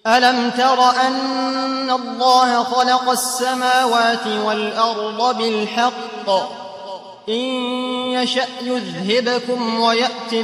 ألم تر أن الله خلق السماوات والأرض بالحق إن يشأ يذهبكم ويأتي